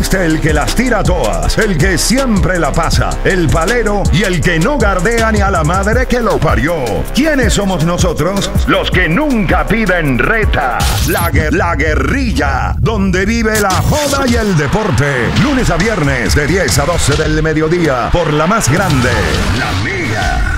Existe el que las tira todas, el que siempre la pasa, el palero y el que no gardea ni a la madre que lo parió. ¿Quiénes somos nosotros? Los que nunca piden reta. La guerrilla, donde vive la joda y el deporte. Lunes a viernes de 10 a 12 del mediodía por la más grande, La Mega.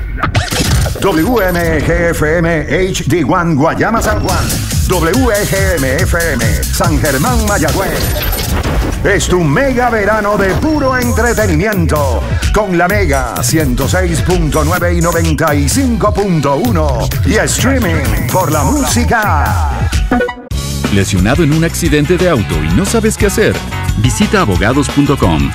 WMGFM HD1 Guayama San Juan. WGM-FM San Germán Mayagüez. Es tu mega verano de puro entretenimiento con la Mega 106.9 y 95.1 y streaming por la música. ¿Lesionado en un accidente de auto y no sabes qué hacer? Visita abogados.com. Abogados.com,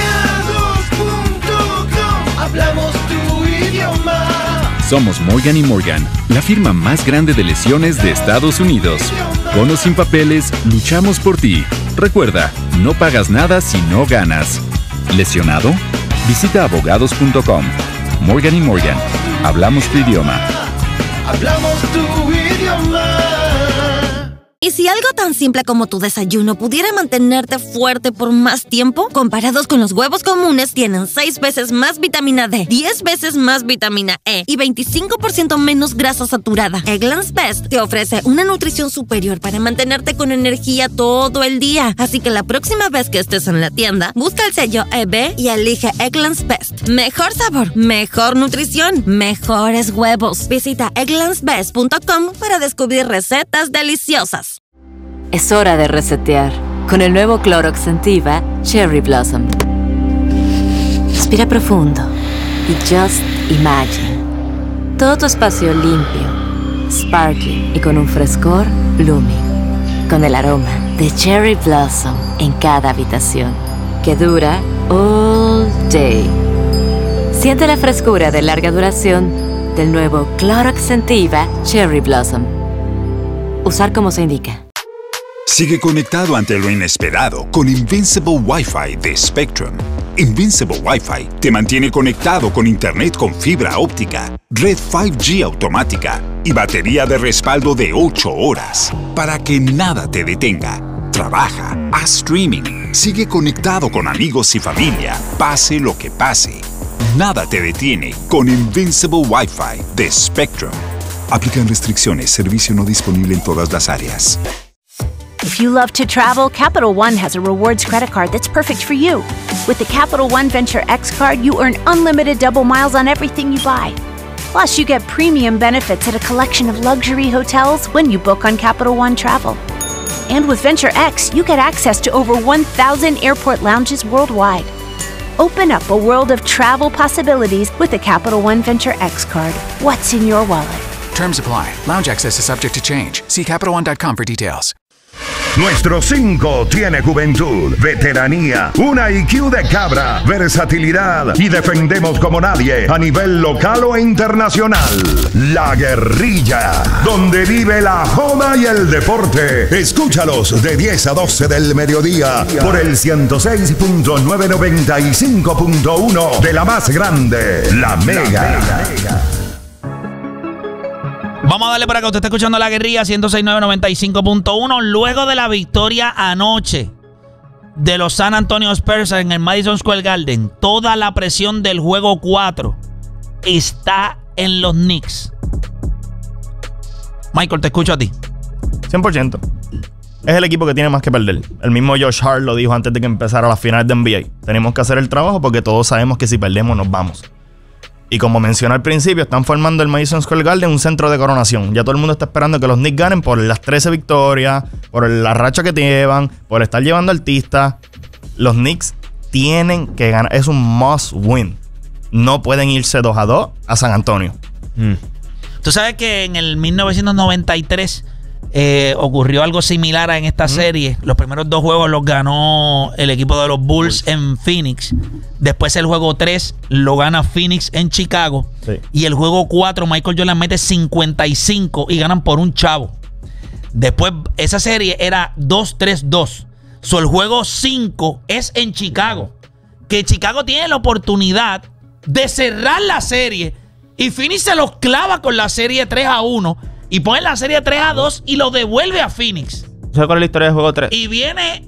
hablamos tu idioma. Somos Morgan & Morgan, la firma más grande de lesiones de Estados Unidos. Con o sin papeles, luchamos por ti. Recuerda, no pagas nada si no ganas. ¿Lesionado? Visita abogados.com. Morgan & Morgan, hablamos tu idioma. Hablamos tu idioma. ¿Y si algo tan simple como tu desayuno pudiera mantenerte fuerte por más tiempo? Comparados con los huevos comunes, tienen 6 veces más vitamina D, 10 veces más vitamina E y 25% menos grasa saturada. Eggland's Best te ofrece una nutrición superior para mantenerte con energía todo el día. Así que la próxima vez que estés en la tienda, busca el sello EB y elige Eggland's Best. Mejor sabor, mejor nutrición, mejores huevos. Visita egglandsbest.com para descubrir recetas deliciosas. Es hora de resetear con el nuevo Clorox Scentiva Cherry Blossom. Respira profundo y just imagine. Todo tu espacio limpio, sparkling y con un frescor blooming. Con el aroma de Cherry Blossom en cada habitación, que dura all day. Siente la frescura de larga duración del nuevo Clorox Scentiva Cherry Blossom. Usar como se indica. Sigue conectado ante lo inesperado con Invincible Wi-Fi de Spectrum. Invincible Wi-Fi te mantiene conectado con internet con fibra óptica, red 5G automática y batería de respaldo de 8 horas para que nada te detenga. Trabaja, haz streaming, sigue conectado con amigos y familia, pase lo que pase. Nada te detiene con Invincible Wi-Fi de Spectrum. Aplican restricciones, servicio no disponible en todas las áreas. If you love to travel, Capital One has a rewards credit card that's perfect for you. With the Capital One Venture X card, you earn unlimited double miles on everything you buy. Plus, you get premium benefits at a collection of luxury hotels when you book on Capital One Travel. And with Venture X, you get access to over 1,000 airport lounges worldwide. Open up a world of travel possibilities with the Capital One Venture X card. What's in your wallet? Terms apply. Lounge access is subject to change. See CapitalOne.com for details. Nuestro 5 tiene juventud, veteranía, una IQ de cabra, versatilidad y defendemos como nadie a nivel local o internacional. La Guerrilla, donde vive la joda y el deporte. Escúchalos de 10 a 12 del mediodía por el 106.995.1 de la más grande, La Mega. Vamos a darle para que usted esté escuchando La Guerrilla 106.995.1. Luego de la victoria anoche de los San Antonio Spurs en el Madison Square Garden, toda la presión del juego 4 está en los Knicks. Michael, te escucho a ti. 100%. Es el equipo que tiene más que perder. El mismo Josh Hart lo dijo antes de que empezara la final de NBA. Tenemos que hacer el trabajo porque todos sabemos que si perdemos nos vamos. Y como mencioné al principio, están formando el Madison Square Garden un centro de coronación. Ya todo el mundo está esperando que los Knicks ganen por las 13 victorias, por la racha que llevan, por estar llevando artistas. Los Knicks tienen que ganar. Es un must win. No pueden irse 2-2 a San Antonio. Tú sabes que en el 1993 ocurrió algo similar en esta serie. Los primeros 2 juegos los ganó el equipo de los Bulls en Phoenix. Después el juego 3 lo gana Phoenix en Chicago. Sí. Y el juego 4 Michael Jordan mete 55 y ganan por un chavo. Después esa serie era 2-3-2. So, el juego 5 es en Chicago. Que Chicago tiene la oportunidad de cerrar la serie y Phoenix se los clava con la serie 3-1 y pone la serie 3-2 y lo devuelve a Phoenix. ¿Sabes cuál es la historia del juego 3? Y viene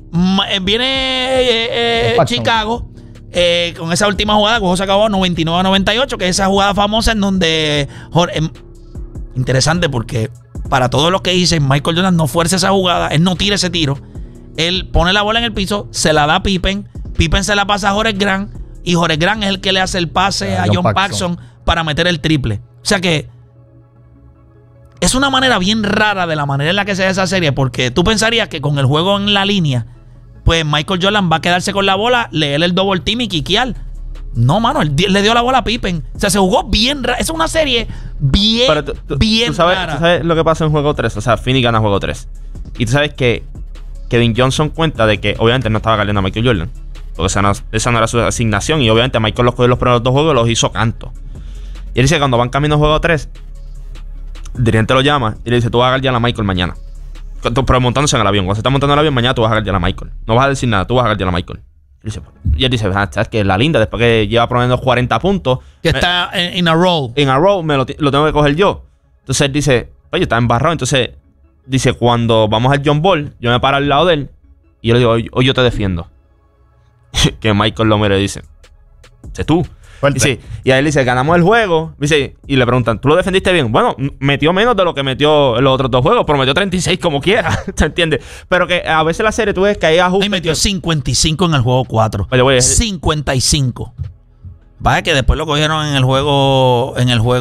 Chicago con esa última jugada, el juego se acabó 99-98, que es esa jugada famosa en donde... interesante porque para todos los que dicen Michael Jordan no fuerza esa jugada, él no tira ese tiro, él pone la bola en el piso, se la da a Pippen se la pasa a Horace Grant y Horace Grant es el que le hace el pase a John Paxson para meter el triple. O sea que es una manera bien rara de la manera en la que se da esa serie, porque tú pensarías que con el juego en la línea, pues Michael Jordan va a quedarse con la bola, leer el double team y quiquear. No, mano, él le dio la bola a Pippen. O sea, se jugó bien raro. Es una serie bien, bien rara. ¿Tú sabes lo que pasa en juego 3? O sea, Phoenix gana juego 3. Y tú sabes que Kevin Johnson cuenta de que obviamente no estaba galeando a Michael Jordan, porque esa no era su asignación. Y obviamente Michael los cogió los primeros 2 juegos y los hizo canto. Y él dice que cuando van camino a juego 3, el dirigente lo llama y le dice: tú vas a guardiar a Michael mañana. Pero montándose en el avión. Cuando se está montando en el avión, mañana tú vas a guardiar a Michael. No vas a decir nada, tú vas a guardiar a Michael. Y él dice: ¿sabes qué? La linda, después que lleva promediando 40 puntos, que está en a roll. En a roll, lo tengo que coger yo. Entonces él dice: oye, está embarrado. Entonces dice: cuando vamos al John Ball, yo me paro al lado de él y yo le digo: hoy yo te defiendo. Que Michael lo mira y dice: ¿sé tú? Dice, y a él dice: ganamos el juego. Dice, y le preguntan: ¿tú lo defendiste bien? Bueno, metió menos de lo que metió en los otros 2 juegos, pero metió 36 como quiera. ¿Te entiendes? Pero que a veces la serie tú ves que hay ajustes. Y metió 55 en el juego 4. 55. Vaya que después lo cogieron en el juego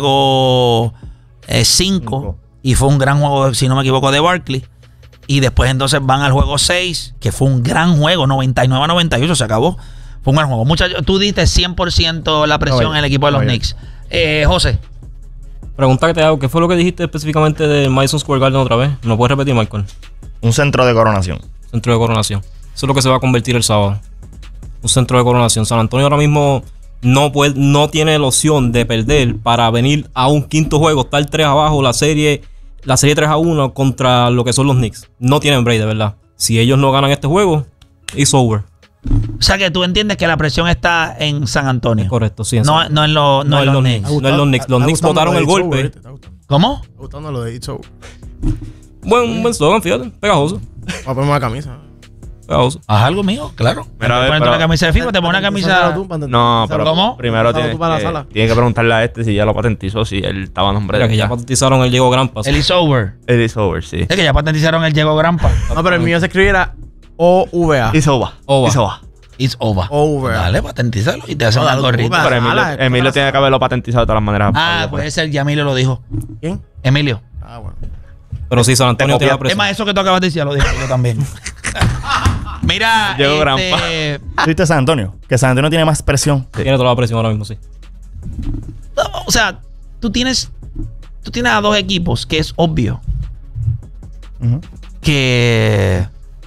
5 y fue un gran juego, si no me equivoco, de Barkley. Y después entonces van al juego 6, que fue un gran juego, 99-98, se acabó. Fue un gran juego. Muchachos, tú diste 100% la presión en el equipo de los Knicks. José. Pregunta que te hago: ¿qué fue lo que dijiste específicamente de Madison Square Garden otra vez? ¿No puedes repetir, Michael? Un centro de coronación. Centro de coronación. Eso es lo que se va a convertir el sábado. Un centro de coronación. San Antonio ahora mismo no tiene la opción de perder para venir a un quinto juego, estar 3 abajo, la serie 3-1 contra lo que son los Knicks. No tienen break, de verdad. Si ellos no ganan este juego, it's over. O sea que tú entiendes que la presión está en San Antonio. Correcto, sí. No en los Knicks. No en los Knicks. Los Knicks botaron el golpe. ¿Cómo? Me gustando lo de It's Over. Buen slogan, fíjate. Pegajoso. Voy a ponerme una camisa. Pegajoso. Haz algo mío, claro. Pero, ponete una camisa de FIFA, te pones una camisa. No, pero ¿cómo? Primero tiene que preguntarle a si ya lo patentizó, si él estaba a nombre de. Que ya patentizaron el Diego Grampa. El It's Over. El It's Over, sí. Es que ya patentizaron el Diego Grampa. No, pero el mío se escribiera OVA. It's Over. It's over. Dale, patentízalo y te hacen una gorrita. Pero Emilio tiene que haberlo patentizado de todas las maneras. Puede ser, ya Emilio lo dijo. ¿Quién? Emilio. Bueno. Pero sí, San Antonio tiene la presión. Es más, eso que tú acabas de decir, lo dije yo también. Mira, Llegó Grampa. ¿Viste San Antonio? Que San Antonio tiene más presión. Tiene toda la presión ahora mismo, sí. O sea, tú tienes a 2 equipos que es obvio que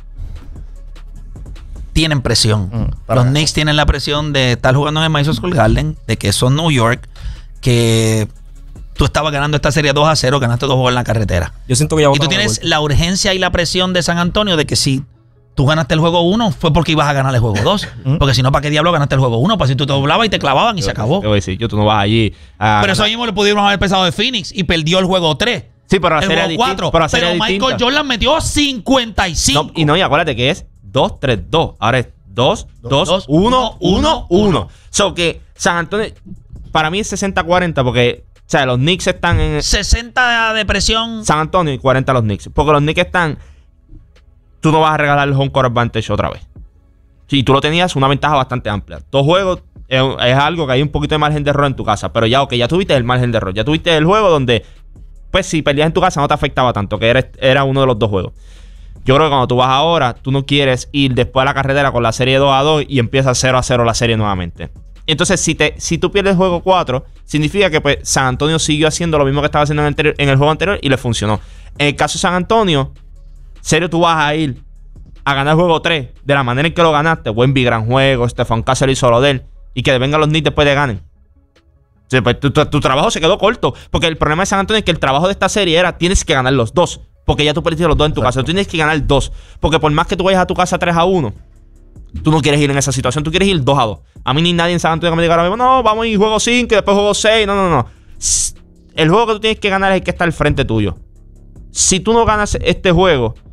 tienen presión. Los Knicks tienen la presión de estar jugando en el Madison Square Garden, de que son New York, que tú estabas ganando esta serie 2-0, ganaste 2 juegos en la carretera. Yo siento que ya y tú tienes la urgencia y la presión de San Antonio de que si tú ganaste el juego 1 fue porque ibas a ganar el juego 2. Porque si no, ¿para qué diablo ganaste el juego 1? Pues si tú te doblabas y te clavaban y se acabó. Te voy a decir, tú no vas allí a pero eso mismo lo pudimos haber pensado de Phoenix y perdió el juego 3. Sí, pero la el serie juego 4. Pero Michael Jordan metió 55. Y acuérdate que es 2-3-2. Ahora es 2-2-1-1-1. So que San Antonio, para mí es 60-40 porque, o sea, los Knicks están en 60 de presión San Antonio y 40 los Knicks. Porque los Knicks están, tú no vas a regalar el home court advantage otra vez. Si tú lo tenías, una ventaja bastante amplia. 2 juegos es algo que hay un poquito de margen de error en tu casa. Pero ya tuviste el margen de error. Ya tuviste el juego donde, pues si perdías en tu casa no te afectaba tanto, que era uno de los 2 juegos. Yo creo que cuando tú vas ahora, tú no quieres ir después a la carretera con la serie 2-2 y empiezas 0-0 la serie nuevamente. Entonces, si tú pierdes el juego 4, significa que pues, San Antonio siguió haciendo lo mismo que estaba haciendo en el juego anterior y le funcionó. En el caso de San Antonio, serio, tú vas a ir a ganar el juego 3 de la manera en que lo ganaste. Wemby, gran juego, Stefan Castle hizo lo de él, y que vengan los Knicks después de ganen. O sea, pues, tu trabajo se quedó corto. Porque el problema de San Antonio es que el trabajo de esta serie era tienes que ganar los 2. Porque ya tú perdiste los 2 en tu casa. Tú tienes que ganar 2. Porque por más que tú vayas a tu casa 3-1, tú no quieres ir en esa situación. Tú quieres ir 2-2. A mí ni nadie en San Antonio me diga ahora mismo, no, vamos a ir juego 5 y después juego 6. No. El juego que tú tienes que ganar es el que está al frente tuyo. Si tú no ganas este juego,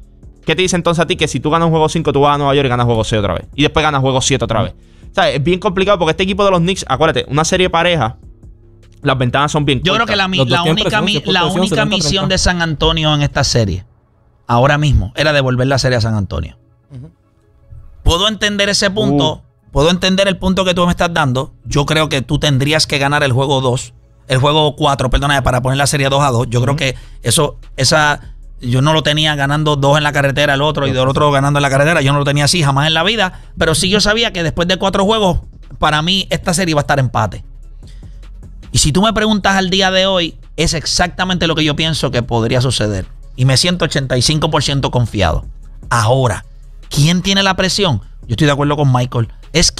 ¿Qué te dice entonces a ti que si tú ganas un juego 5, tú vas a Nueva York y ganas juego 6 otra vez? Y después ganas juego 7 otra vez. O sea, es bien complicado porque este equipo de los Knicks, acuérdate, una serie de pareja, las ventanas son bien Yo cortas. creo que la única misión de San Antonio en esta serie, ahora mismo, era devolver la serie a San Antonio. Puedo entender ese punto. Puedo entender el punto que tú me estás dando. Yo creo que tú tendrías que ganar el juego 2. El juego 4, perdóname, para poner la serie 2-2. Yo creo que yo no lo tenía ganando 2 en la carretera, el otro, y del otro ganando en la carretera. Yo no lo tenía así jamás en la vida. Pero sí yo sabía que después de 4 juegos, para mí, esta serie iba a estar empate. Y si tú me preguntas al día de hoy, es exactamente lo que yo pienso que podría suceder. Y me siento 85% confiado. Ahora, ¿quién tiene la presión? Yo estoy de acuerdo con Michael. Es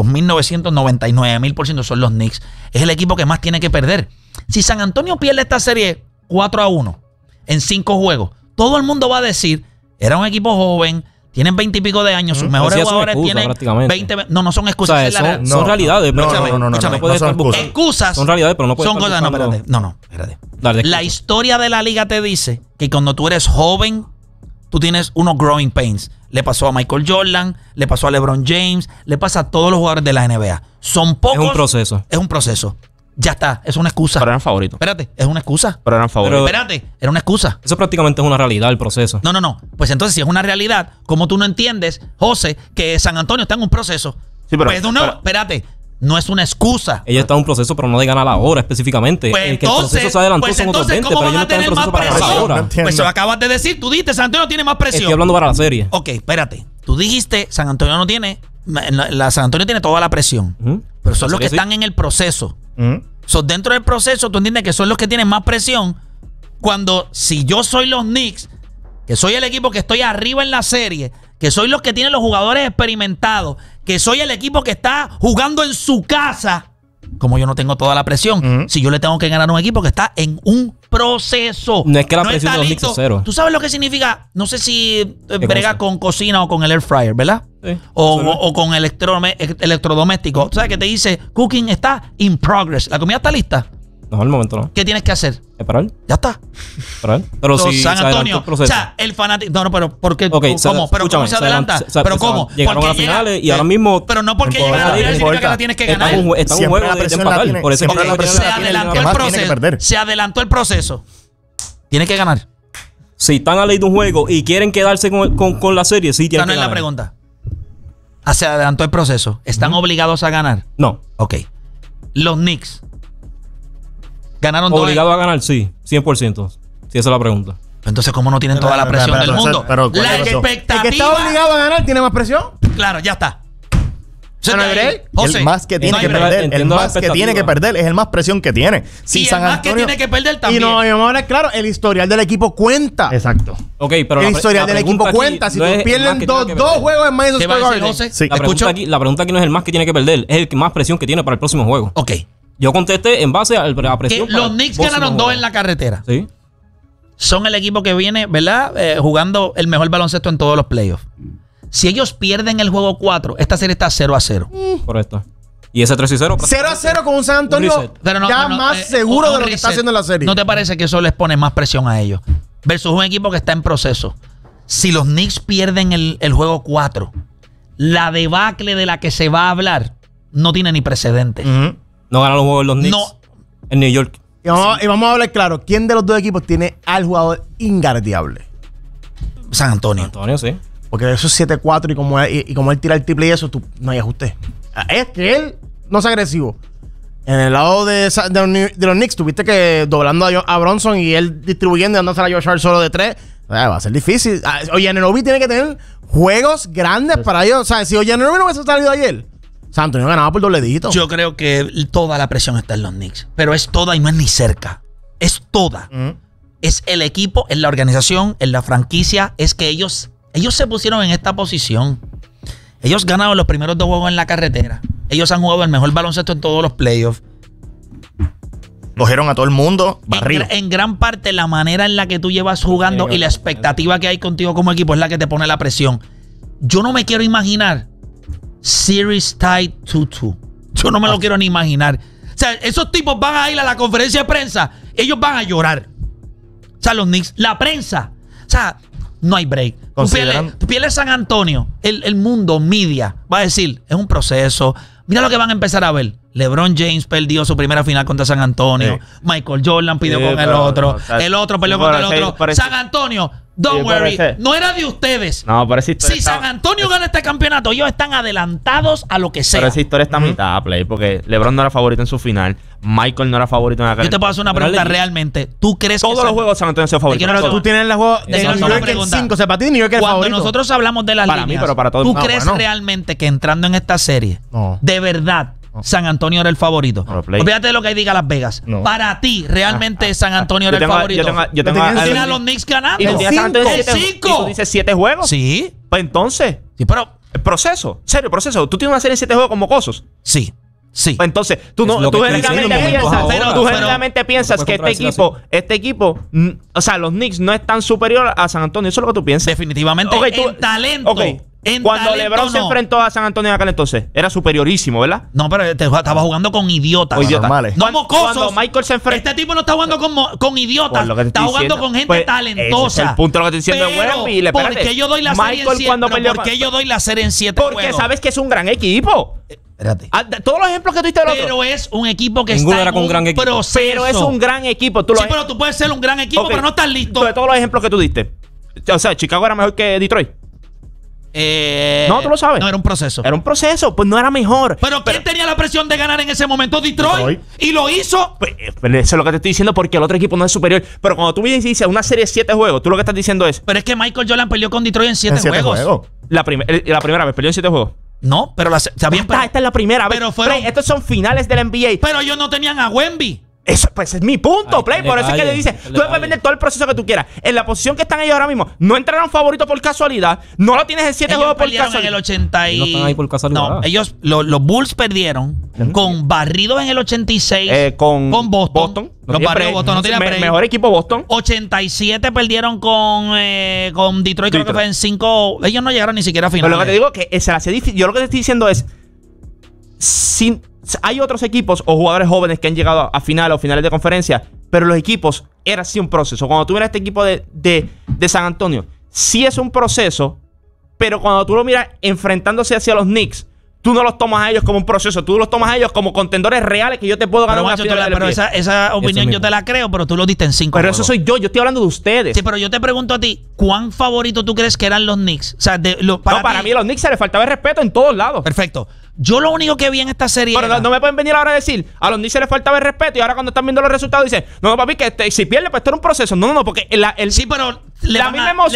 500,999,000% son los Knicks. Es el equipo que más tiene que perder. Si San Antonio pierde esta serie 4-1 en 5 juegos, todo el mundo va a decir, era un equipo joven, tienen 20 y pico de años, sus mejores jugadores tienen 20. No son excusas. O sea, son realidades. No excusas. Son realidades, pero no puedes son cosas. No, espérate. La historia de la liga te dice que cuando tú eres joven, tú tienes unos growing pains. Le pasó a Michael Jordan, le pasó a LeBron James, le pasa a todos los jugadores de la NBA. Son pocos. Es un proceso. Es un proceso. Ya está, es una excusa. Pero eran favoritos. Espérate, es una excusa. Pero eran favoritos. Espérate, era una excusa. Eso prácticamente es una realidad, el proceso. No. Pues entonces, si es una realidad, ¿cómo tú no entiendes, José, que San Antonio está en un proceso? Sí, pero espérate, no es una excusa. Ella está en un proceso, pero no de ganar ahora específicamente. Pues el que el proceso se adelantó son otros 20, pero ellos no están en proceso para ganar ahora. Pues lo acabas de decir, tú dijiste, San Antonio tiene más presión. Estoy hablando para la serie. Ok, espérate. Tú dijiste, San Antonio no tiene, San Antonio tiene toda la presión. Pero son los que están en el proceso. Dentro del proceso, tú entiendes que son los que tienen más presión. Cuando, si yo soy los Knicks, que soy el equipo que estoy arriba en la serie, que soy los que tienen los jugadores experimentados, que soy el equipo que está jugando en su casa, como yo no tengo toda la presión, si yo le tengo que ganar a un equipo que está en un proceso. No es que la presión de los Knicks es cero. ¿Tú sabes lo que significa? No sé si brega con cocina o con el air fryer, ¿verdad? Sí. O con electrodoméstico. ¿Tú sabes que te dice cooking está in progress? ¿La comida está lista? No, al momento no. ¿Qué tienes que hacer? Esperar. Ya está. Esperar. Pero si San Antonio, el proceso. o sea, el fanático. No, pero ¿por qué? Okay, ¿Cómo? ¿Pero cómo se adelanta? ¿Pero cómo? Llegaron a las finales y ahora mismo. Pero no porque llegan a la final significa que la tienes que ganar. Está un juego de empatar. Por eso se adelantó el proceso. Tiene que ganar. Si están a ley de un juego y quieren quedarse con la serie, sí tienen que ganar. Esa no es la pregunta. Se adelantó el proceso. ¿Están obligados a ganar? No. Ok. Los Knicks ganaron todo. ¿Obligado a ganar? Sí, 100%. Sí, esa es la pregunta. Entonces, ¿cómo no tienen toda la presión del mundo? La expectativa. El que está obligado a ganar tiene más presión. Claro, ya está. El más que tiene que perder. El más que tiene que perder es el más presión que tiene. Si San Antonio, que tiene que perder también. Y vamos a hablar claro, el historial del equipo cuenta. Exacto. Ok, pero el historial del equipo cuenta. Si tú pierden dos juegos en Madison Square Garden. Sí. La pregunta aquí no es el más que tiene que perder, es el que más presión que tiene para el próximo juego. Ok. Yo contesté en base a la presión. Que los Knicks ganaron 2 en la carretera. Sí. Son el equipo que viene, ¿verdad? Jugando el mejor baloncesto en todos los playoffs. Si ellos pierden el juego 4, esta serie está 0-0. Correcto. Y ese 3-0. 0-0 con un San Antonio más seguro de lo que está haciendo en la serie. ¿No te parece que eso les pone más presión a ellos? Versus un equipo que está en proceso. Si los Knicks pierden el juego 4, la debacle de la que se va a hablar no tiene ni precedente. No ganaron los juegos los Knicks en New York. Y vamos a hablar claro. ¿Quién de los dos equipos tiene al jugador inguardiable? San Antonio. Antonio, sí. Porque eso es 7-4 y como él tira el triple y eso, no hay ajuste. Es que él no es agresivo. En el lado de los Knicks, tuviste que doblando a Bronson y él distribuyendo y dándose a Josh Hart solo de 3. Va a ser difícil. Oye, Anunoby tiene que tener juegos grandes para ellos. O sea, si Oye Anunoby no hubiese salido ayer, San Antonio ganaba por dobledito. Yo creo que toda la presión está en los Knicks. Pero es toda y no es ni cerca. Es toda. Es el equipo, es la organización, es la franquicia. Es que ellos se pusieron en esta posición. Ellos ganaron los primeros 2 juegos en la carretera. Ellos han jugado el mejor baloncesto en todos los playoffs. Cogieron a todo el mundo barrido. En gran parte, la manera en la que tú llevas jugando y la expectativa que hay contigo como equipo es la que te pone la presión. Yo no me quiero imaginar Series tied 2-2. Yo no me lo quiero ni imaginar. O sea, esos tipos van a ir a la conferencia de prensa. Ellos van a llorar. O sea, los Knicks, la prensa. O sea, no hay break. Tú pierdes San Antonio, el mundo, media, va a decir, es un proceso. Mira lo que van a empezar a ver. LeBron James perdió su primera final contra San Antonio. Sí. Michael Jordan pidió con el otro. El otro peleó con el otro. San Antonio, don't worry, no era de ustedes. No, pero si San Antonio gana este campeonato, ellos están adelantados a lo que sea. Pero esa historia está a mitad, Play, porque LeBron no era favorito en su final. Michael no era favorito en la Yo te puedo hacer una pregunta realmente. ¿Tú crees que todos los juegos San Antonio han sido favoritos? Tú tienes el juego de New York el 5, se para ti New York el favorito. Cuando nosotros hablamos de las para líneas, mí, pero para todo ¿tú crees realmente que entrando en esta serie, de verdad, San Antonio era el favorito? Olvídate de lo que diga Las Vegas. Para ti, realmente San Antonio era el favorito. Yo tengo a los Knicks ganando. ¿Y tú dices 7 juegos? Sí. Pues entonces, sí, pero el proceso, serio, proceso. ¿Tú tienes una serie de 7 juegos como Cosos? Sí. Sí. Pues entonces, tú generalmente piensas que este equipo, o sea, los Knicks no es tan superior a San Antonio. Eso es lo que tú piensas. Definitivamente. En talento. Cuando LeBron se enfrentó a San Antonio en aquel entonces, era superiorísimo, ¿verdad? No, pero estaba jugando con idiotas. No mocosos. Cuando Michael se enfrentó. Este tipo no está jugando con idiotas. Está jugando con gente talentosa. Ese es el punto de lo que estoy diciendo de Wemby. ¿Por qué yo doy la serie en 7? ¿Por qué yo doy la serie en 7 juegos? Porque sabes que es un gran equipo. Espérate. Todos los ejemplos que tú diste del otro. Pero es un equipo que Ninguno está era con un gran equipo. proceso. Pero es un gran equipo. Sí, pero tú puedes ser un gran equipo, pero no estás listo. De todos los ejemplos que tú diste. O sea, Chicago era mejor que Detroit. No, tú lo sabes. No, era un proceso. Era un proceso, pues no era mejor. Pero ¿quién tenía la presión de ganar en ese momento? Detroit. Y lo hizo. Pues eso es lo que te estoy diciendo, porque el otro equipo no es superior. Pero cuando tú dices una serie de 7 juegos, tú lo que estás diciendo es. Pero es que Michael Jordan peleó con Detroit en 7 juegos. La primera vez peleó en 7 juegos. No, pero esta es la primera vez. Pero estos son finales del NBA. Pero ellos no tenían a Wemby. Eso, pues es mi punto, Play. Por eso es que le dice, tú puedes vender todo el proceso que tú quieras. En la posición que están ellos ahora mismo, no entraron favoritos por casualidad. No lo tienes en 7 juegos por casualidad. En el 80 y... No están ahí por casualidad. No, ellos, los Bulls perdieron con barridos en el 86 con Boston. Los barridos Boston no tenían mejor equipo Boston. 87 perdieron con Detroit, creo que fue en 5. Ellos no llegaron ni siquiera a final. Pero lo que te digo es que se la hace difícil. Yo lo que te estoy diciendo es, hay otros equipos o jugadores jóvenes que han llegado a finales o finales de conferencia, pero los equipos era así un proceso. Cuando tú miras este equipo de San Antonio, sí es un proceso, pero cuando tú lo miras enfrentándose hacia los Knicks, tú no los tomas a ellos como un proceso, tú los tomas a ellos como contendores reales que yo te puedo ganar una final. Pero esa opinión yo te la creo, pero tú lo diste en 5 Pero juegos. eso soy yo estoy hablando de ustedes. Sí, pero yo te pregunto a ti, ¿cuán favorito tú crees que eran los Knicks? O sea, para mí a los Knicks se les faltaba el respeto en todos lados. Perfecto. Yo lo único que vi en esta serie. Pero no me pueden venir ahora a decir, a los Knicks se les faltaba el respeto y ahora cuando están viendo los resultados dicen, no, papi, que si pierde, pues esto era un proceso. No, porque sí, pero le van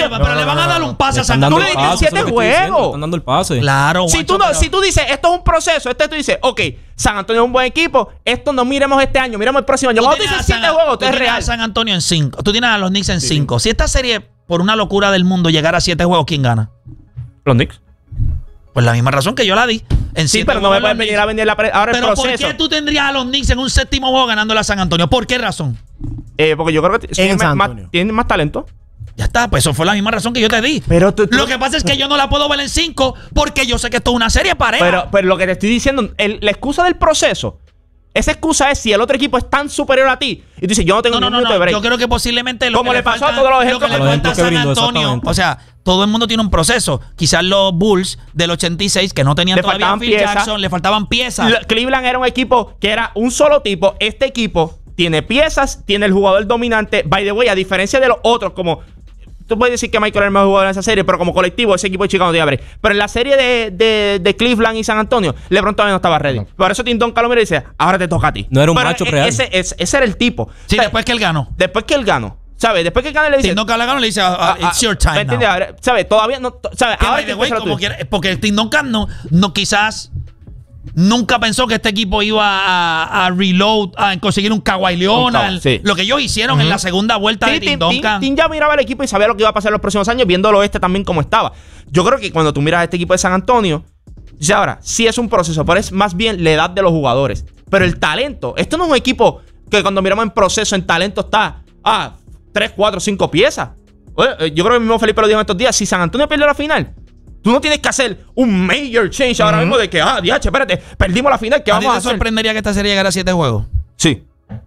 a dar un pase a San Antonio. Tú le diste 7 juegos. Están dando el pase. Claro. Si tú dices, esto es un proceso, tú dices, ok, San Antonio es un buen equipo, esto no miremos este año, miremos el próximo año. Cuando tú dices 7 juegos, tú es real. A San Antonio en 5. Tú tienes a los Knicks en 5. Si esta serie, por una locura del mundo, llegara a 7 juegos, ¿quién gana? Los Knicks. Pues la misma razón que yo la di. Sí, pero no me pueden venir a vender ahora el proceso. ¿Por qué tú tendrías a los Knicks en un 7º juego ganándole a San Antonio? ¿Por qué razón? Porque yo creo que tienen más talento. Ya está, pues eso fue la misma razón que yo te di. Pero lo que pasa es que yo no la puedo ver en 5 porque yo sé que esto es una serie pareja. Pero lo que te estoy diciendo, la excusa del proceso, esa excusa es si el otro equipo es tan superior a ti y tú dices, yo no tengo ningún minuto de break. Yo creo que posiblemente como le pasó a todos los ejemplos que le falta a San Antonio. O sea, todo el mundo tiene un proceso. Quizás los Bulls del 86 que no tenían todavía a Phil Jackson, le faltaban piezas. Cleveland era un equipo que era un solo tipo. Este equipo tiene piezas, tiene el jugador dominante. By the way, a diferencia de los otros, como tú puedes decir que Michael era el mejor jugador en esa serie, pero como colectivo ese equipo de Chicago no tiene break. Pero en la serie de Cleveland y San Antonio, LeBron todavía no estaba ready. Por eso Tim Duncan lo mira y dice, ahora te toca a ti. No era un macho real. Ese era el tipo. Sí, o sea, después que él ganó. ¿Sabes? Después que el gana le dice. Tim Duncan le ganó, le dice, it's your time. ¿Me entiendes? ¿Sabes? Todavía no. ¿Sabes? Ahora porque Tim Duncan no quizás nunca pensó que este equipo iba a reload, a conseguir un Kawhi Leonard. Sí. Lo que ellos hicieron en la segunda vuelta de Tim Duncan. Tim ya miraba el equipo y sabía lo que iba a pasar en los próximos años, viendo el oeste también como estaba. Yo creo que cuando tú miras a este equipo de San Antonio, ya ahora, sí es un proceso, pero es más bien la edad de los jugadores. Pero el talento, esto no es un equipo que cuando miramos en proceso, en talento está 3, 4, 5 piezas. Oye, yo creo que el mismo Felipe lo dijo en estos días. Si San Antonio pierde la final, tú no tienes que hacer un major change ahora mismo de que, DH, espérate, perdimos la final. ¿Qué vamos a hacer? ¿Te sorprendería que esta serie llegara a 7 juegos? Sí.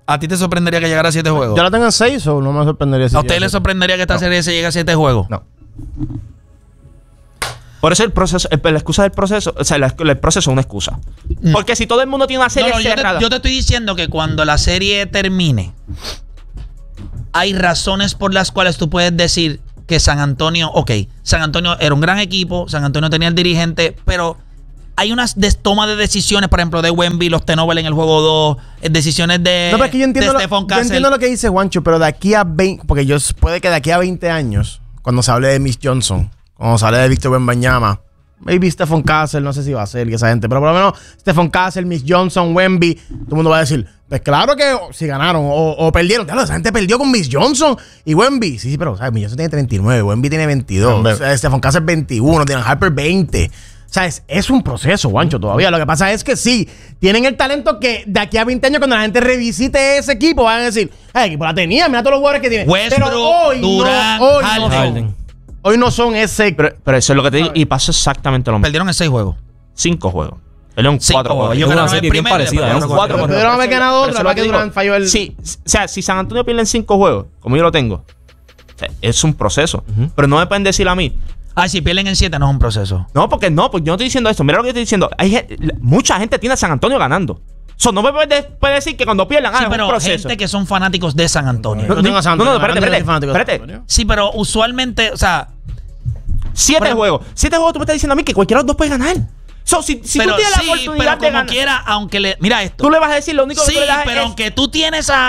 ¿A ti te sorprendería que llegara a 7 juegos? Yo la tengo en 6 o no me sorprendería. ¿A usted le sorprendería que esta serie se llegue a 7 juegos? No. Por eso el proceso, la excusa del proceso, o sea, el proceso es una excusa. Porque si todo el mundo tiene una serie cerrada. Yo te estoy diciendo que cuando la serie termine, hay razones por las cuales tú puedes decir que San Antonio, San Antonio era un gran equipo, San Antonio tenía el dirigente, pero hay unas tomas de decisiones, por ejemplo, de Wemby, los turnovers en el juego 2, decisiones de No, pero es que yo entiendo, Stephon Castle. Yo entiendo lo que dice Juancho, pero de aquí a 20, porque puede que de aquí a 20 años, cuando se hable de Miss Johnson, cuando se hable de Víctor Wembanyama, maybe Stephon Castle, no sé si va a ser que esa gente, pero por lo menos Stephon Castle, Miss Johnson, Wemby, todo el mundo va a decir, pues claro que si ganaron o perdieron, claro, esa gente perdió con Miss Johnson y Wemby. Sí, pero ¿sabes? Miss Johnson tiene 39, Wemby tiene 22, Stephon Castle 21, Dylan Harper 20. O sea, es un proceso, Juancho, todavía. Lo que pasa es que sí, tienen el talento que de aquí a 20 años, cuando la gente revisite ese equipo, van a decir, el equipo la tenía, mira todos los jugadores que tiene. Westbrook, pero hoy Durant, hoy no son ese. Pero eso es lo que te digo. Y pasa exactamente lo mismo. Perdieron en 6 juegos. 5 juegos. Perdieron 4 juegos. Yo una creo serie bien parecida. Pudieron haber ganado otra, para que Durant falló el. Sí, o sea, si San Antonio pierde en 5 juegos, como yo lo tengo, o sea, es un proceso. Pero no me pueden decir a mí. Si pierden en 7 no es un proceso. No, porque no, pues yo no estoy diciendo esto. Mira lo que estoy diciendo. Mucha gente tiene a San Antonio ganando. No me puede decir que cuando pierdan, sí, es pero un proceso. gente que son fanáticos de San Antonio. No tengo a San Antonio. Espérate. Sí, pero usualmente, o sea, 7 juegos. 7 juegos tú me estás diciendo a mí que cualquiera de los dos puede ganar. Si tú tienes la oportunidad de ganar, quiera, aunque mira esto. Tú le vas a decir lo único que tú le das pero es... aunque tú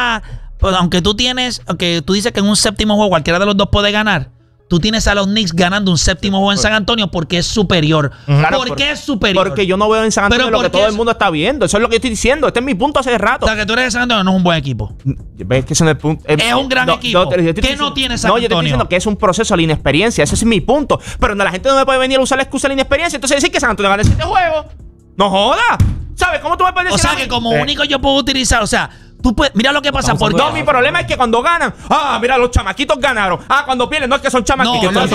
dices que en un séptimo juego cualquiera de los dos puede ganar, tú tienes a los Knicks ganando un séptimo juego en San Antonio porque es superior. Claro, ¿Por qué es superior? Porque yo no veo en San Antonio lo que todo el mundo está viendo. Eso es lo que estoy diciendo. Este es mi punto hace rato. O sea, que tú eres de San Antonio no es un buen equipo. ¿Ves que ese no es el punto? Es un gran equipo. ¿Qué no tiene San Antonio? No, yo te estoy diciendo que es un proceso a la inexperiencia. Ese es mi punto. Pero la gente no me puede venir a usar la excusa de la inexperiencia. Entonces decir que San Antonio gana 7 juegos. ¡No joda! ¿Sabes cómo tú me puedes decir? O sea, que como único yo puedo utilizar, o sea, tú puedes, mira lo que pasa por No, mi problema es que cuando ganan, mira, los chamaquitos ganaron. Cuando pierden, no es que son chamaquitos. Lo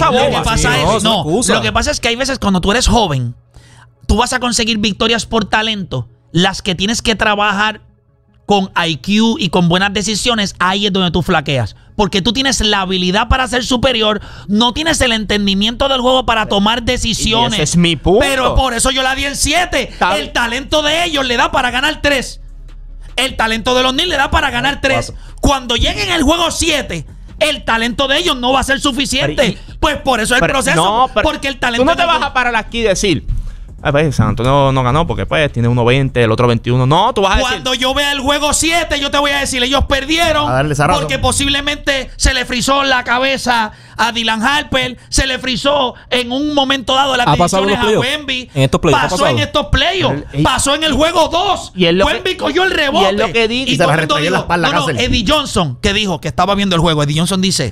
que pasa es que hay veces cuando tú eres joven, tú vas a conseguir victorias por talento, las que tienes que trabajar con IQ y con buenas decisiones, ahí es donde tú flaqueas. Porque tú tienes la habilidad para ser superior, no tienes el entendimiento del juego para tomar decisiones. Y ese es mi punto. Pero por eso yo la di en 7. El talento de ellos le da para ganar 3. El talento de los Knicks le da para ganar 3. Cuando lleguen al juego 7, el talento de ellos no va a ser suficiente. Pues por eso es el proceso. No, porque el talento. Tú no te vas a parar aquí y decir, San Antonio no ganó porque pues tiene 1-20, el otro 21. No, tú vas a decir. Cuando yo vea el juego 7, yo te voy a decir, ellos perdieron porque posiblemente se le frizó la cabeza a Dylan Harper, se le frizó en un momento dado las decisiones a Wemby. Pasó en estos playoffs. Pasó en el juego 2. Wemby cogió el rebote. Y es lo que digo. Y todo el mundo dijo, Eddie Johnson, que dijo que estaba viendo el juego. Eddie Johnson dice,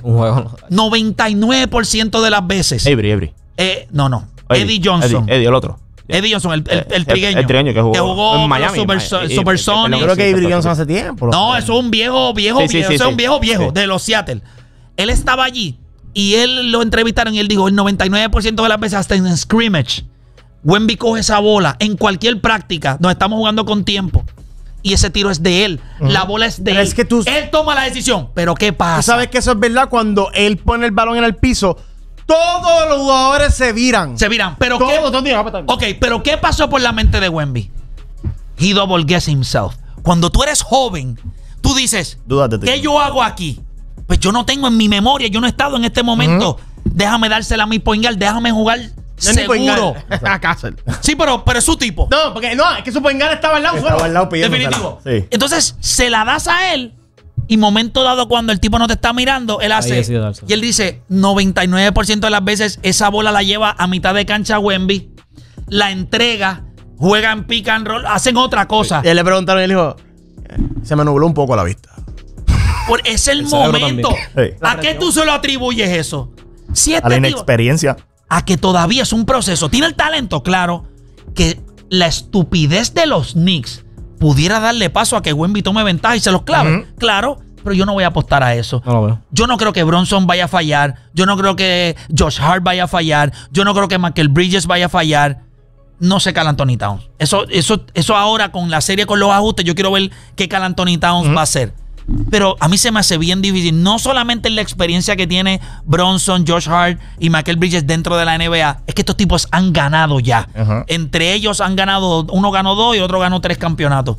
99% de las veces. Avery. No. Eddie Johnson. Eddie, el otro. Eddie Johnson, el trigueño. El trigueño que jugó en Miami. Super Sonics. Yo creo que Avery Johnson hace tiempo. No, eso es un viejo. Eso es un viejo de los Seattle. Él estaba allí y él lo entrevistaron y él dijo, el 99% de las veces hasta en scrimmage, Wemby coge esa bola en cualquier práctica. Nos estamos jugando con tiempo. Y ese tiro es de él. La bola es de él. Es que él toma la decisión. Pero ¿qué pasa? Tú sabes que eso es verdad cuando él pone el balón en el piso. Todos los jugadores se viran. Pero pero ¿qué pasó por la mente de Wemby? He double guessed himself. Cuando tú eres joven, tú dices, ¿qué yo hago aquí? Pues yo no tengo en mi memoria, yo no he estado en este momento. Déjame dársela a mi point guard, déjame jugar seguro. A Castle. Sí, pero es su tipo. No, porque es que su point guard estaba al lado. Definitivo. Sí. Entonces, se la das a él. Y momento dado cuando el tipo no te está mirando, él hace. Y él dice, 99% de las veces esa bola la lleva a mitad de cancha a Wemby, la entrega, juega en pick and roll, hacen otra cosa. Y él le preguntaron y él dijo, se me nubló un poco la vista. Es el momento. ¿A qué tú se lo atribuyes eso? Si a la inexperiencia. A que todavía es un proceso. Tiene el talento, claro, que la estupidez de los Knicks pudiera darle paso a que Wemby tome ventaja y se los clave. Claro, pero yo no voy a apostar a eso. No lo veo. Yo no creo que Bronson vaya a fallar. Yo no creo que Josh Hart vaya a fallar. Yo no creo que Michael Bridges vaya a fallar. no sé Karl Anthony Towns. Eso ahora con la serie, con los ajustes, yo quiero ver qué Karl Anthony Towns va a hacer. Pero a mí se me hace bien difícil, no solamente en la experiencia que tiene Bronson, Josh Hart y Michael Bridges dentro de la NBA, es que estos tipos han ganado ya. Entre ellos han ganado, uno ganó 2 y otro ganó 3 campeonatos.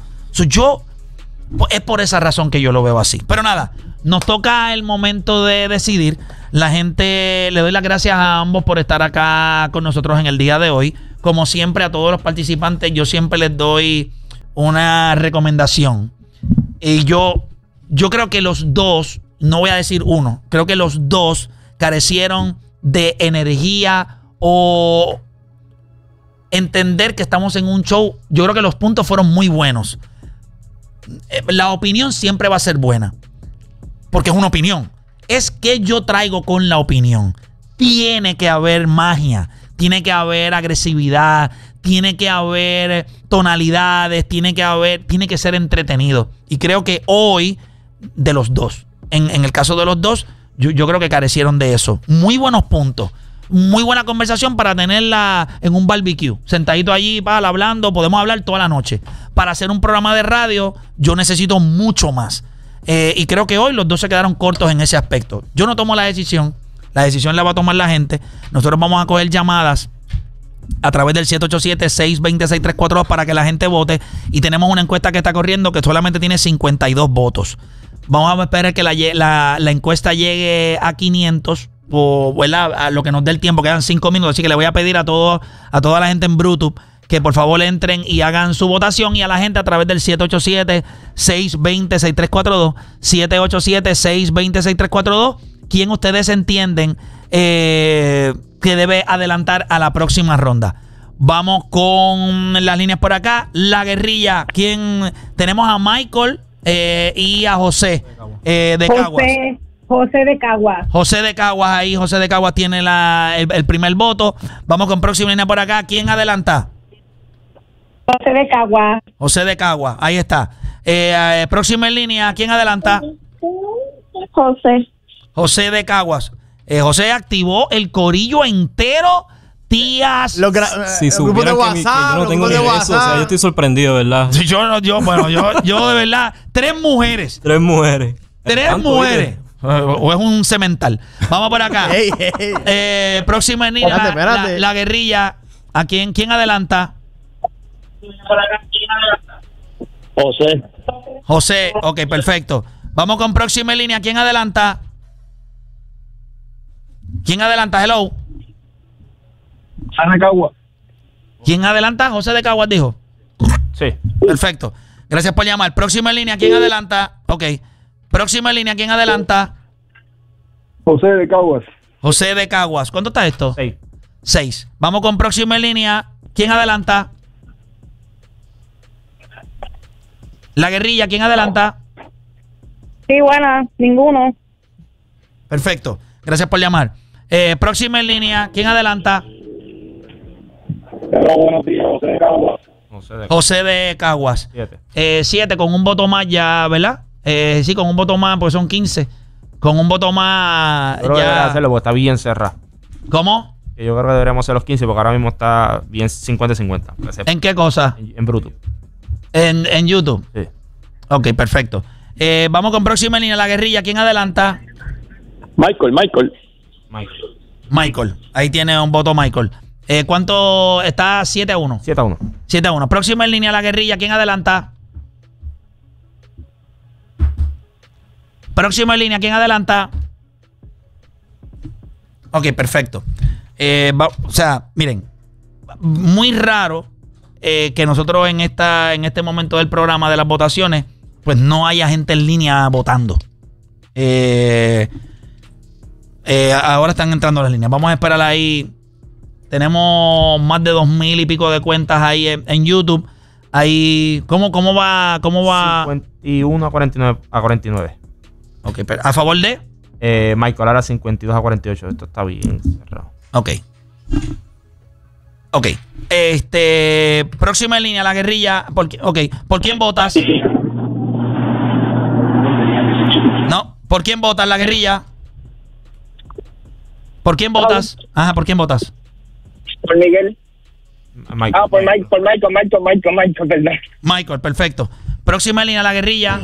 Es por esa razón que yo lo veo así. Pero nada, nos toca el momento de decidir. La gente, le doy las gracias a ambos por estar acá con nosotros en el día de hoy. Como siempre, a todos los participantes, yo siempre les doy una recomendación. Y yo creo que los dos, no voy a decir uno, creo que los dos carecieron de energía o entender que estamos en un show. Yo creo que los puntos fueron muy buenos. La opinión siempre va a ser buena, porque es una opinión. Es que yo traigo con la opinión. Tiene que haber magia, tiene que haber agresividad, tiene que haber tonalidades, tiene que ser entretenido. Y creo que hoy, de los dos, en el caso de los dos, yo creo que carecieron de eso. Muy buenos puntos. Muy buena conversación para tenerla en un barbecue. Sentadito allí, hablando, podemos hablar toda la noche. Para hacer un programa de radio, yo necesito mucho más. Y creo que hoy los dos se quedaron cortos en ese aspecto. Yo no tomo la decisión la va a tomar la gente. Nosotros vamos a coger llamadas a través del 787-620-6342 para que la gente vote. Y tenemos una encuesta que está corriendo que solamente tiene 52 votos. Vamos a esperar que la encuesta llegue a 500 o a lo que nos dé el tiempo. Quedan 5 minutos. Así que le voy a pedir a toda la gente en Bluetooth que por favor entren y hagan su votación, y a la gente a través del 787-620-6342 787-620-6342 quién ustedes entienden que debe adelantar a la próxima ronda. Vamos con las líneas por acá. La guerrilla, ¿quién? Tenemos a Michael y a José de Caguas. José de Caguas. José de Caguas, ahí José de Caguas tiene el primer voto. Vamos con próxima línea por acá. ¿Quién adelanta? José de Caguas. José de Caguas, ahí está. Próxima en línea, ¿quién adelanta? José. José de Caguas. José activó el corillo entero. Tías. Si supieran que yo no tengo ni eso, o sea, yo estoy sorprendido, ¿verdad? Yo de verdad, 3 mujeres. 3 mujeres. 3 mujeres. O es un cemental. Vamos por acá. Próxima en línea, espérate. La guerrilla. ¿A quién adelanta? José, ok, perfecto. Vamos con próxima en línea. ¿Quién adelanta? ¿Quién adelanta? Hello. José de Caguas. ¿Quién adelanta? José de Caguas dijo. Sí. Perfecto. Gracias por llamar. Próxima en línea. ¿Quién adelanta? Ok. Próxima en línea. ¿Quién adelanta? José de Caguas. José de Caguas. ¿Cuánto está esto? 6. Vamos con próxima en línea. ¿Quién adelanta? La guerrilla. ¿Quién adelanta? Sí, buena. Ninguno. Perfecto. Gracias por llamar. Próxima en línea. ¿Quién adelanta? Buenos días, José de Caguas. José de Caguas. 7 con un voto más ya, ¿verdad? Sí, con un voto más, porque son 15. Con un voto más. Yo creo que debería hacerlo porque está bien cerrado. ¿Cómo? Yo creo que deberíamos hacer los 15 porque ahora mismo está bien 50-50. ¿En qué cosa? En bruto. ¿En YouTube? Sí. Ok, perfecto. Vamos con próxima línea, la guerrilla. ¿Quién adelanta? Michael. Ahí tiene un voto Michael. ¿Cuánto está? 7-1. 7-1. Próxima en línea, la guerrilla. ¿Quién adelanta? Próxima en línea, ¿quién adelanta? Ok, perfecto. O sea, miren, muy raro que nosotros en este momento del programa de las votaciones, pues no haya gente en línea votando. Ahora están entrando las líneas. Vamos a esperar ahí. Tenemos más de 2,000 y pico de cuentas ahí en YouTube. Ahí, ¿cómo va? 51 a 49. Ok, pero ¿a favor de? Michael ahora 52 a 48. Esto está bien cerrado. Ok. Próxima en línea, la guerrilla. ¿Por quién votas? No, ¿por quién votas, la guerrilla? ¿Por quién votas? Ajá, ¿por quién votas? Por Miguel. Michael. Por Michael, perdón. Michael, perfecto. Próxima línea, la guerrilla.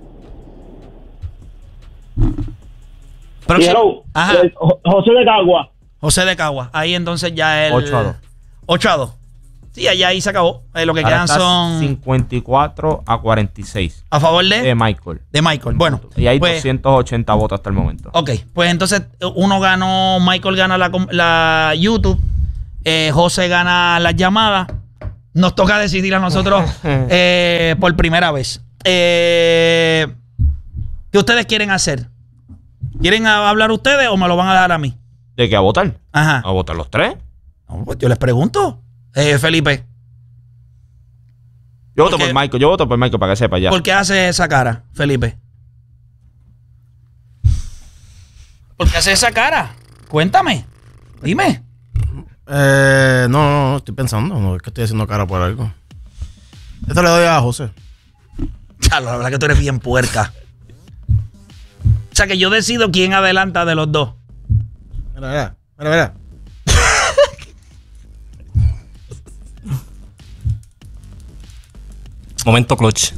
Hello. Ajá. José de Cagua. José de Cagua. Ahí entonces ya el 8-2. 8-2. Sí, allá ahí se acabó. Lo que Ahora quedan está son 54-46. a favor de Michael. De Michael. Bueno. Y hay pues, 280 votos hasta el momento. Ok, pues entonces uno ganó, Michael gana la YouTube, José gana las llamadas. Nos toca decidir a nosotros por primera vez. ¿Qué ustedes quieren hacer? ¿Quieren hablar ustedes o me lo van a dejar a mí? ¿De qué a votar? Ajá. ¿A votar los tres? No, pues yo les pregunto. Felipe. Yo voto por Michael, para que sepa ya. ¿Por qué hace esa cara, Felipe? ¿Por qué hace esa cara? Cuéntame. Dime. No, estoy pensando. No es que estoy haciendo cara por algo. Esto le doy a José. Ya, la verdad que tú eres bien puerca. O sea que yo decido quién adelanta de los dos. Mira. Momento clutch.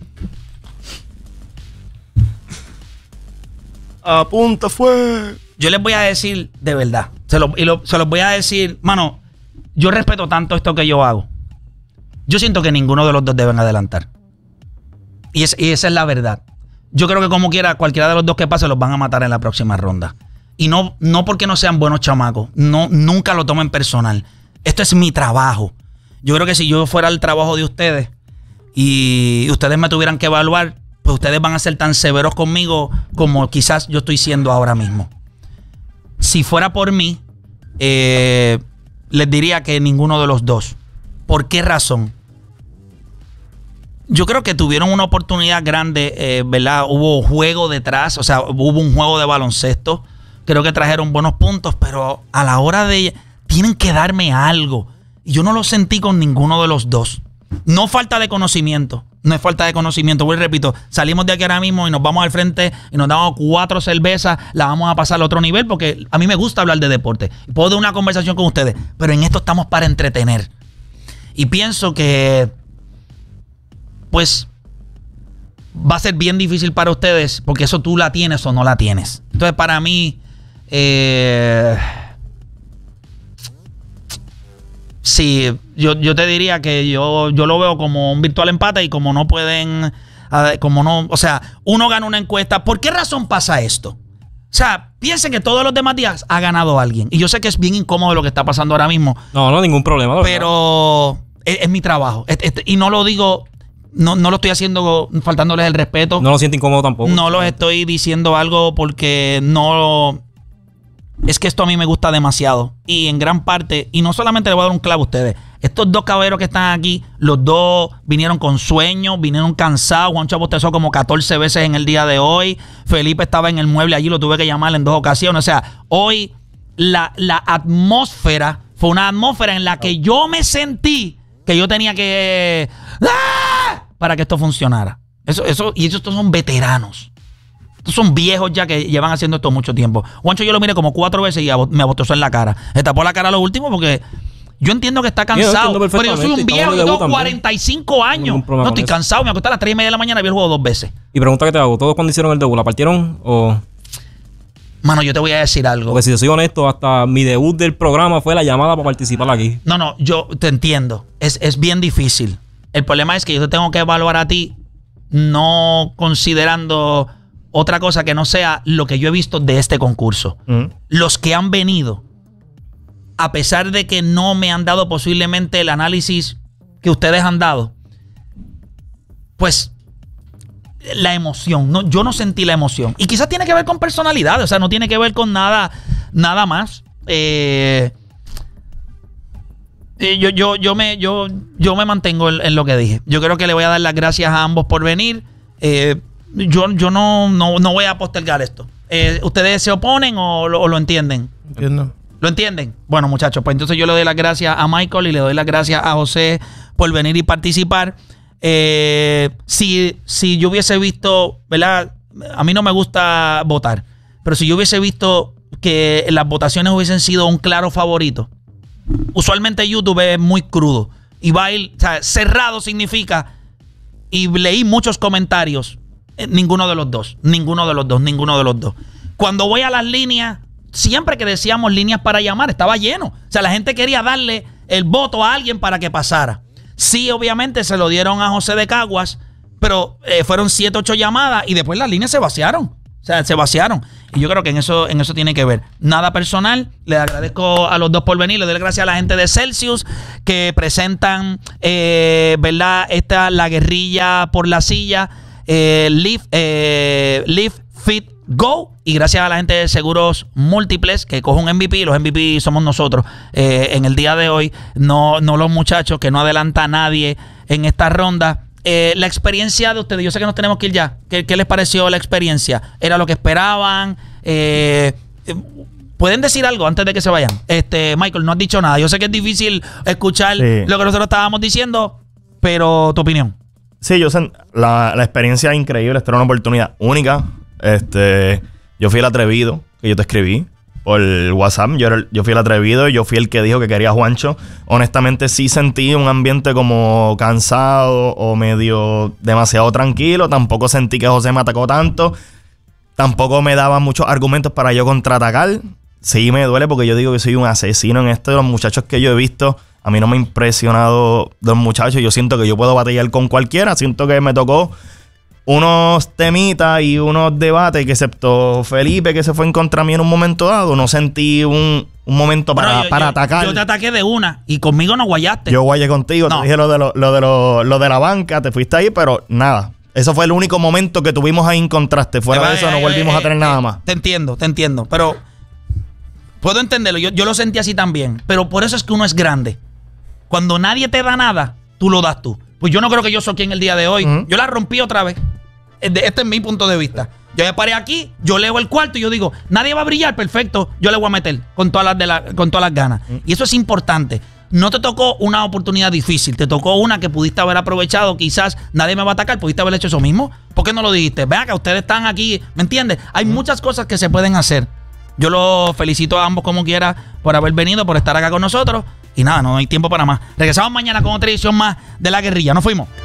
Apunta fue. Yo les voy a decir de verdad. Se los voy a decir. Mano, yo respeto tanto esto que yo hago. Yo siento que ninguno de los dos deben adelantar. Y esa es la verdad. Yo creo que como quiera, cualquiera de los dos que pase los van a matar en la próxima ronda. Y no porque no sean buenos chamacos. No, nunca lo tomen personal. Esto es mi trabajo. Yo creo que si yo fuera el trabajo de ustedes y ustedes me tuvieran que evaluar, pues ustedes van a ser tan severos conmigo como quizás yo estoy siendo ahora mismo. Si fuera por mí, les diría que ninguno de los dos. ¿Por qué razón? Yo creo que tuvieron una oportunidad grande, ¿verdad? Hubo juego detrás, o sea, hubo un juego de baloncesto. Creo que trajeron buenos puntos, pero a la hora de... Tienen que darme algo. Y yo no lo sentí con ninguno de los dos. No falta de conocimiento. No es falta de conocimiento. Voy y repito, salimos de aquí ahora mismo y nos vamos al frente y nos damos 4 cervezas, la vamos a pasar al otro nivel porque a mí me gusta hablar de deporte. Puedo dar una conversación con ustedes, pero en esto estamos para entretener. Y pienso que... pues va a ser bien difícil para ustedes porque eso tú la tienes o no la tienes. Entonces para mí sí, yo te diría que yo lo veo como un virtual empate y como no pueden, o sea, uno gana una encuesta. ¿Por qué razón pasa esto? O sea, piensen que todos los demás días ha ganado alguien. Y yo sé que es bien incómodo lo que está pasando ahora mismo. No, ningún problema. Pero es mi trabajo. Y no lo digo... No lo estoy haciendo faltándoles el respeto. No lo siento incómodo tampoco. No los estoy diciendo algo porque no... Es que esto a mí me gusta demasiado. Y en gran parte... Y no solamente le voy a dar un clavo a ustedes. Estos dos caballeros que están aquí, los dos vinieron con sueños, vinieron cansados. Juancho bostezó como 14 veces en el día de hoy. Felipe estaba en el mueble allí, lo tuve que llamar en 2 ocasiones. O sea, hoy la atmósfera fue una atmósfera en la que yo me sentí que yo tenía que... ¡Ah! Para que esto funcionara. Y estos son veteranos. Estos son viejos ya que llevan haciendo esto mucho tiempo. Juancho yo lo miré como 4 veces y me bostezó en la cara. Me tapó la cara lo último porque yo entiendo que está cansado. Pero yo soy un viejo, yo tengo 45 años. No estoy cansado, me acosté a las 3:30 de la mañana y vi el juego 2 veces. Y pregunta que te hago, ¿todos cuando hicieron el debut la partieron o...? Mano, yo te voy a decir algo. Porque si yo soy honesto, hasta mi debut del programa fue la llamada para participar aquí. No, yo te entiendo. Es bien difícil. El problema es que yo te tengo que evaluar a ti no considerando otra cosa que no sea lo que yo he visto de este concurso. Los que han venido, a pesar de que no me han dado posiblemente el análisis que ustedes han dado, pues la emoción, no, yo no sentí la emoción. Y quizás tiene que ver con personalidad, o sea, no tiene que ver con nada más. Yo me mantengo en lo que dije. Yo creo que le voy a dar las gracias a ambos por venir. Yo no voy a postergar esto. ¿Ustedes se oponen o lo entienden? Entiendo. ¿Lo entienden? Bueno, muchachos, pues entonces yo le doy las gracias a Michael y le doy las gracias a José por venir y participar. Si yo hubiese visto, ¿verdad? A mí no me gusta votar, pero si yo hubiese visto que las votaciones hubiesen sido un claro favorito, usualmente YouTube es muy crudo. Y va a ir, o sea, cerrado significa, y leí muchos comentarios, ninguno de los dos. Cuando voy a las líneas, siempre que decíamos líneas para llamar, estaba lleno. O sea, la gente quería darle el voto a alguien para que pasara. Sí, obviamente se lo dieron a José de Caguas, pero fueron 7, 8 llamadas y después las líneas se vaciaron. O sea, se vaciaron. Y yo creo que en eso tiene que ver. Nada personal. Le agradezco a los dos por venir. Le doy gracias a la gente de Celsius que presentan, ¿verdad? La guerrilla por la silla. Live Fit Go. Y gracias a la gente de Seguros Múltiples que coge un MVP. Los MVP somos nosotros en el día de hoy. No los muchachos, que no adelanta a nadie en esta ronda. La experiencia de ustedes, yo sé que nos tenemos que ir ya. ¿Qué les pareció la experiencia? ¿Era lo que esperaban? ¿Pueden decir algo antes de que se vayan? Michael, no has dicho nada. Yo sé que es difícil escuchar lo que nosotros estábamos diciendo, pero tu opinión. Sí, la experiencia es increíble. Esta era una oportunidad única. Yo fui el atrevido que yo te escribí por WhatsApp. Yo fui el atrevido, yo fui el que dijo que quería a Juancho. Honestamente sí sentí un ambiente como cansado o medio demasiado tranquilo. Tampoco sentí que José me atacó tanto. Tampoco me daba muchos argumentos para yo contraatacar. Sí me duele porque yo digo que soy un asesino en esto. De los muchachos que yo he visto, a mí no me ha impresionado los muchachos. Yo siento que yo puedo batallar con cualquiera. Siento que me tocó unos temitas y unos debates que, excepto Felipe, que se fue en contra mí en un momento dado, no sentí un momento para atacar. Yo te ataqué de una y conmigo no guayaste. Yo guayé contigo, no. Te dije lo de la banca, te fuiste ahí, pero nada. Eso fue el único momento que tuvimos ahí en contraste. Fuera de eso no volvimos a tener nada más. Te entiendo. Pero puedo entenderlo. Yo lo sentí así también. Pero por eso es que uno es grande. Cuando nadie te da nada, tú lo das tú. Pues yo no creo que yo soy quien el día de hoy. Yo la rompí otra vez. Este es mi punto de vista. Yo me paré aquí, yo leo el cuarto y yo digo, nadie va a brillar, perfecto. Yo le voy a meter con todas las ganas. Y eso es importante. No te tocó una oportunidad difícil. Te tocó una que pudiste haber aprovechado. Quizás nadie me va a atacar. Pudiste haber hecho eso mismo. ¿Por qué no lo dijiste? Vean que ustedes están aquí. ¿Me entiendes? Hay muchas cosas que se pueden hacer. Yo los felicito a ambos como quiera por haber venido, por estar acá con nosotros. Y nada, no hay tiempo para más. Regresamos mañana con otra edición más de La Guerrilla. Nos fuimos.